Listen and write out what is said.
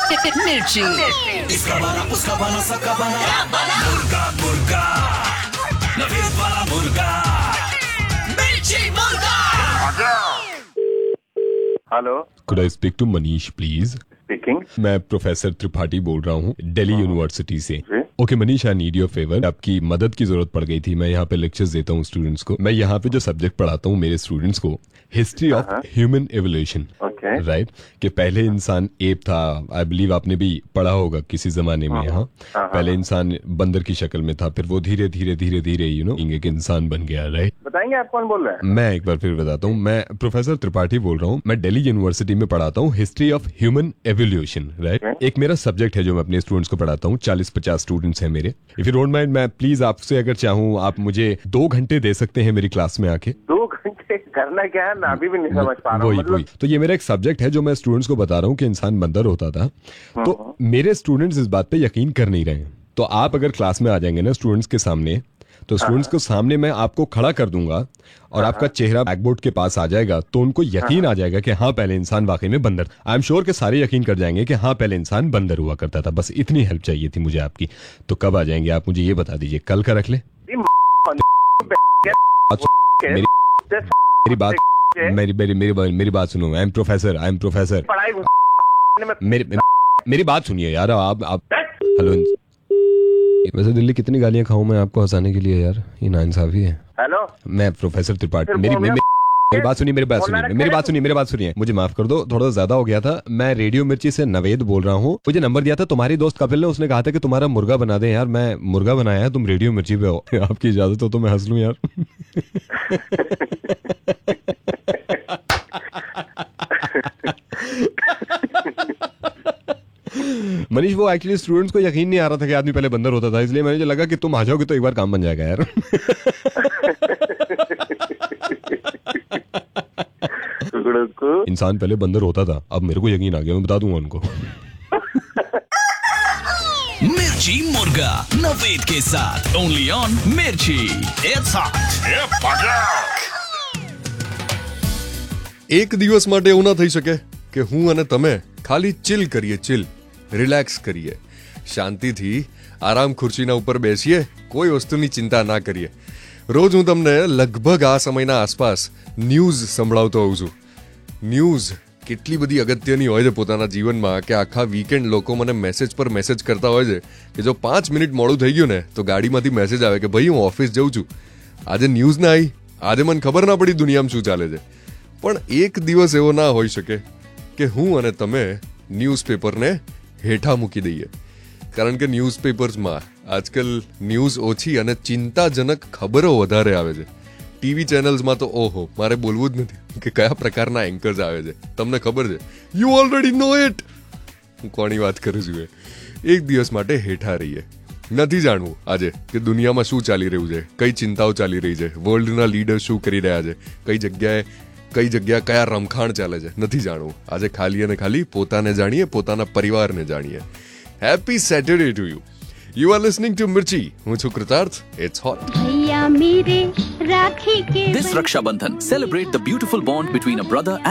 मिर्ची। इसका बना उसका बना सबका बना मुर्गा मुर्गा नवीद वाला मुर्गा मिर्ची मुर्गा। Hello, Could I speak to Manish, please? Speaking. मैं प्रोफेसर त्रिपाठी बोल रहा हूँ दिल्ली यूनिवर्सिटी से। जी। Okay Manish, I need your favour. आपकी मदद की जरूरत पड़ गई थी। मैं यहाँ पे लेक्चर्स देता हूँ स्टूडेंट्स को। मैं यहाँ पे जो सब्जेक्ट पढ़ाता हूँ मेरे स्टूडेंट्स को, history of human evolution, okay. Right? कि पहले इंसान एप था। आई बिलीव आपने भी पढ़ा होगा किसी जमाने में। हाँ, पहले इंसान बंदर की शक्ल में था, फिर वो धीरे धीरे धीरे धीरे एक इंसान बन गया, राइट? बताएंगे आप कौन बोल रहे हैं? मैं एक बार फिर बताता हूँ। मैं प्रोफेसर त्रिपाठी बोल रहा हूँ। मैं दिल्ली यूनिवर्सिटी में पढ़ाता हूँ history of human evolution, right? एक मेरा सब्जेक्ट है जो मैं अपने स्टूडेंट्स को पढ़ाता हूँ। 40-50 स्टूडेंट्स हैं मेरे। इफ यू डोंट माइंड, मैं प्लीज आपसे अगर चाहूँ, आप मुझे 2 घंटे दे सकते हैं मेरी क्लास में आके। 2 घंटे करना क्या है, मैं अभी भी नहीं समझ पा रहा हूँ। वही। तो ये मेरा एक सब्जेक्ट है जो मैं स्टूडेंट्स को बता रहा हूँ कि इंसान बंदर होता था। तो मेरे स्टूडेंट्स इस बात पे यकीन कर नहीं रहे हैं। तो आप अगर क्लास में आ जाएंगे ना स्टूडेंट्स के सामने, तो स्टूडेंट्स को सामने मैं आपको खड़ा कर दूंगा और आपका चेहरा ब्लैकबोर्ड के पास आ जाएगा, तो उनको यकीन आ जाएगा कि हाँ पहले इंसान वाकई में बंदर। आई एम श्योर कि सारे यकीन कर जाएंगे कि हाँ पहले इंसान बंदर हुआ करता था। बस इतनी हेल्प चाहिए थी मुझे आपकी। तो कब आ जाएंगे आप, मुझे ये बता दीजिए। कल का रख ले? मेरी बात सुनो। I am professor. मेरी बात सुनिए यार। आप हेलो। वैसे दिल्ली कितनी गालियां खाऊं मैं आपको हंसाने के लिए यार, ये नाइंसाफी है। हेलो, मैं प्रोफेसर त्रिपाठी। मेरी बात सुनिए। मुझे माफ कर दो, थोड़ा ज्यादा हो गया था। मैं रेडियो मिर्ची से नवेद बोल रहा हूँ। मुझे नंबर दिया था तुम्हारी दोस्त कपिल ने। उसने कहा था कि तुम्हारा मुर्गा बना दें यार। मैं मुर्गा बनाया है, तुम रेडियो मिर्ची पे हो। आपकी इजाजत हो तो मैं हंस लूं यार। मनीष, वो एक्चुअली स्टूडेंट्स को यकीन नहीं आ रहा था कि आदमी पहले बंदर होता था, इसलिए मुझे लगा कि तुम आ जाओगे तो एक बार काम बन जाएगा यार। इंसान पहले बंदर होता था, अब मेरे को यकीन आ गया, मैं बता दूंगा उनको। मिर्ची मुर्गा नवीद के साथ ओनली ऑन मिर्ची। It's hot. એક દિવસ માટે એવું ના થઈ શકે કે હું અને તમે ખાલી ચિલ કરીએ, ચિલ રિલેક્સ કરીએ, શાંતિથી આરામ ખુરશીના ઉપર બેસીએ, કોઈ વસ્તુની ચિંતા ના કરીએ. રોજ હું તમને લગભગ આ સમયના આસપાસ ન્યૂઝ સંભળાવતો હોઉં છું. ન્યૂઝ કેટલી બધી અગત્યની હોય છે પોતાના જીવનમાં કે આખા વીકેન્ડ લોકો મને મેસેજ પર મેસેજ કરતા હોય છે કે જો 5 મિનિટ મોડું થઈ ગયું ને તો ગાડીમાંથી મેસેજ આવે કે ભાઈ હું ઓફિસ જઉં છું, આજે ન્યૂઝ ના આવી, આજે મને ખબર ના પડી દુનિયામાં શું ચાલે છે. પણ એક દિવસ એવો ના હોઈ શકે કે હું અને તમે ન્યૂઝપેપરને હેઠા મૂકી દઈએ, કારણ કે ન્યૂઝપેપર્સમાં આજકાલ ન્યૂઝ ઓછી અને ચિંતાજનક ખબરો વધારે આવે છે. ટીવી ચેનલ્સમાં તો ઓહો, મારે બોલવું જ નથી કે કયા પ્રકારના એન્કર્સ આવે છે. તમને ખબર છે, યુ ઓલરેડી નો ઇટ. હું કોની વાત કરું છું? એક દિવસ માટે હેઠા રહીએ. નથી જાણવું આજે કે દુનિયામાં શું ચાલી રહ્યું છે, કઈ ચિંતાઓ ચાલી રહી છે, વર્લ્ડના લીડર શું કરી રહ્યા છે, કઈ જગ્યા કયા રમખાણ ચાલે છે, નથી જાણવું. આજે ખાલી અને ખાલી પોતાને જાણીએ, પોતાના પરિવારને જાણીએ. Happy Saturday to you. You are listening to Mirchi. હું છું કૃતાર્થ. It's hot. भैया मेरे राखी के This Raksha Bandhan, celebrate the beautiful bond between a brother and